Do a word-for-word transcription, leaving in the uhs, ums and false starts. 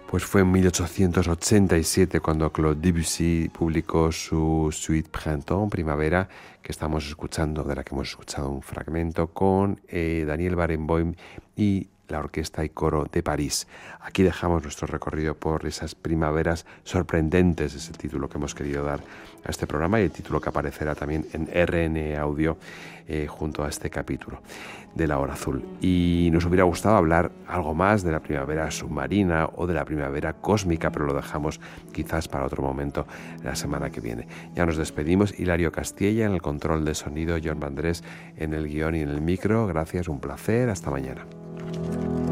Pues fue en mil ochocientos ochenta y siete cuando Claude Debussy publicó su Suite Printemps, Primavera, que estamos escuchando, de la que hemos escuchado un fragmento, con eh, Daniel Barenboim y la Orquesta y Coro de París. Aquí dejamos nuestro recorrido por esas primaveras sorprendentes, es el título que hemos querido dar a este programa y el título que aparecerá también en R N Audio eh, junto a este capítulo de La Hora Azul. Y nos hubiera gustado hablar algo más de la primavera submarina o de la primavera cósmica, pero lo dejamos quizás para otro momento la semana que viene. Ya nos despedimos. Hilario Castilla en el control de sonido, John Vandrés en el guión y en el micro. Gracias, un placer. Hasta mañana.